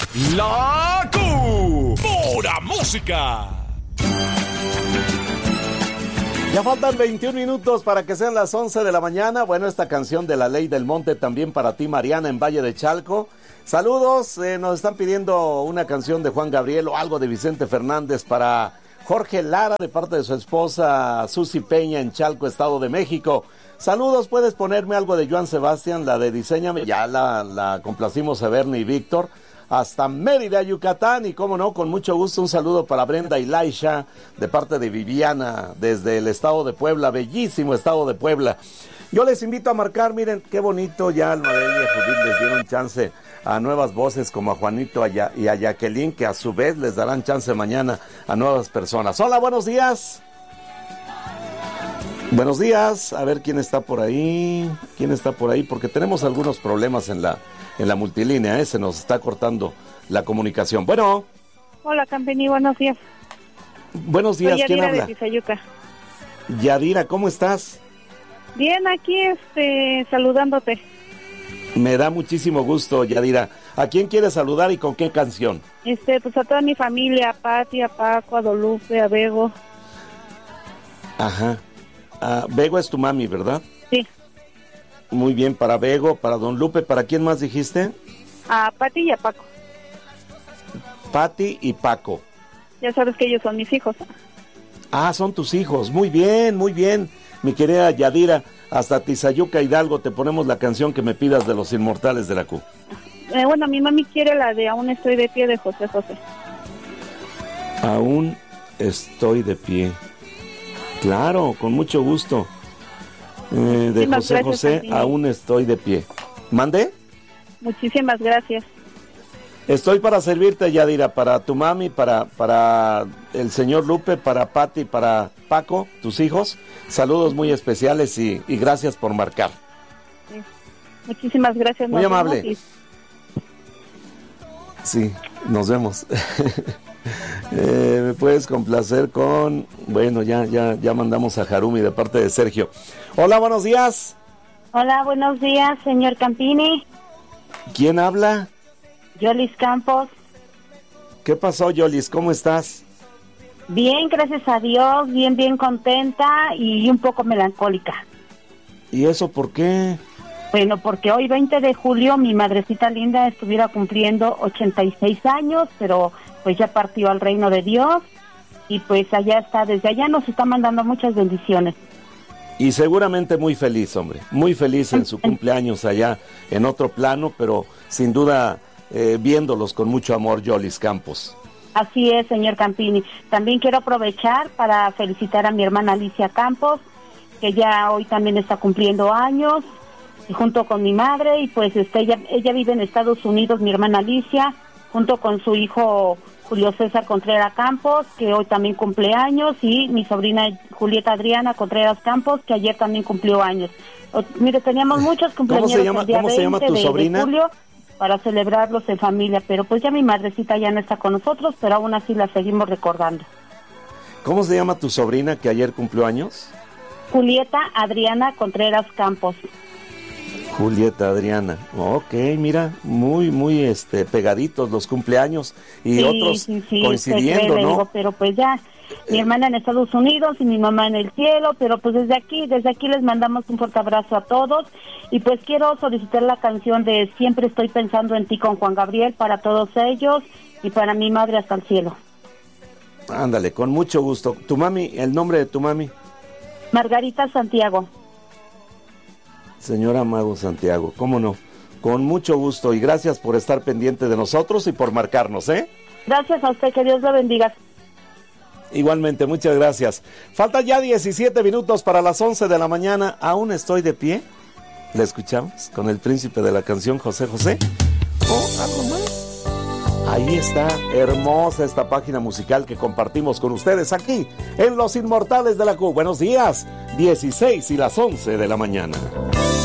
La Q. Pura música. Ya faltan 21 minutos para que sean las 11 de la mañana. Bueno, esta canción de La Ley del Monte también para ti, Mariana, en Valle de Chalco. Saludos, nos están pidiendo una canción de Juan Gabriel o algo de Vicente Fernández para Jorge Lara de parte de su esposa Susi Peña en Chalco, Estado de México. Saludos, puedes ponerme algo de Joan Sebastián, la de Diseñame. Ya la complacimos a Bernie y Víctor. Hasta Mérida, Yucatán, y cómo no, con mucho gusto un saludo para Brenda y Laisha de parte de Viviana desde el estado de Puebla, bellísimo estado de Puebla. Yo les invito a marcar, miren qué bonito, ya Almadel y a Judith les dieron chance a nuevas voces como a Juanito y a Jacqueline, que a su vez les darán chance mañana a nuevas personas. Hola, buenos días. Buenos días, a ver quién está por ahí, porque tenemos algunos problemas en la multilínea, se nos está cortando la comunicación. Bueno. Hola, Campini, buenos días. Buenos días, soy ¿quién habla? De Tizayuca. Yadira, ¿cómo estás? Bien, aquí saludándote. Me da muchísimo gusto, Yadira. ¿A quién quieres saludar y con qué canción? Pues a toda mi familia, a Pati, a Paco, a Dolupe, a Bego. Ajá. Bego es tu mami, ¿verdad? Sí. Muy bien, para Bego, para Don Lupe, ¿para quién más dijiste? A Pati y a Paco. Pati y Paco. Ya sabes que ellos son mis hijos. Ah, son tus hijos. Muy bien, mi querida Yadira. Hasta Tizayuca, Hidalgo, te ponemos la canción que me pidas de los Inmortales de la Q. Bueno, mi mami quiere la de Aún estoy de pie de José José. Aún estoy de pie. Claro, con mucho gusto. De José José, Aún estoy de pie. ¿Mande? Muchísimas gracias. Estoy para servirte, Yadira, para tu mami, para el señor Lupe, para Pati, para Paco, tus hijos. Saludos muy especiales y gracias por marcar. Sí. Muchísimas gracias. Muy amable. Sí, nos vemos. ¿Me puedes complacer con...? Bueno, ya mandamos a Harumi de parte de Sergio. Hola, buenos días. Hola, buenos días, señor Campini. ¿Quién habla? Yolis Campos. ¿Qué pasó, Yolis? ¿Cómo estás? Bien, gracias a Dios, bien contenta y un poco melancólica. ¿Y eso por qué? Bueno, porque hoy 20 de julio mi madrecita linda estuviera cumpliendo 86 años, pero pues ya partió al reino de Dios y pues allá está, desde allá nos está mandando muchas bendiciones. Y seguramente muy feliz, hombre, muy feliz en su cumpleaños allá en otro plano, pero sin duda viéndolos con mucho amor, Yolis Campos. Así es, señor Campini. También quiero aprovechar para felicitar a mi hermana Alicia Campos, que ya hoy también está cumpliendo años, y junto con mi madre, y pues ella vive en Estados Unidos, mi hermana Alicia, junto con su hijo Julio César Contreras Campos, que hoy también cumple años, y mi sobrina Julieta Adriana Contreras Campos, que ayer también cumplió años. Mire, teníamos muchos cumpleaños el día 20 de julio para celebrarlos en familia, pero pues ya mi madrecita ya no está con nosotros, pero aún así la seguimos recordando. ¿Cómo se llama tu sobrina que ayer cumplió años? Julieta Adriana Contreras Campos. Julieta Adriana, ok, mira, muy pegaditos los cumpleaños y sí, otros sí, coincidiendo, ¿no? Vengo, pero pues ya, mi hermana en Estados Unidos y mi mamá en el cielo, pero pues desde aquí les mandamos un fuerte abrazo a todos y pues quiero solicitar la canción de Siempre estoy pensando en ti con Juan Gabriel para todos ellos y para mi madre hasta el cielo. Ándale, con mucho gusto. ¿Tu mami, el nombre de tu mami? Margarita Santiago. Señora Mago Santiago, ¿cómo no? Con mucho gusto y gracias por estar pendiente de nosotros y por marcarnos, ¿eh? Gracias a usted, que Dios lo bendiga. Igualmente, muchas gracias. Faltan ya 17 minutos para las 11 de la mañana. ¿Aún estoy de pie? ¿La escuchamos? Con el príncipe de la canción, José José. ¿O algo más? Ahí está, hermosa esta página musical que compartimos con ustedes aquí en Los Inmortales de la Q. Buenos días, 16 y las 11 de la mañana.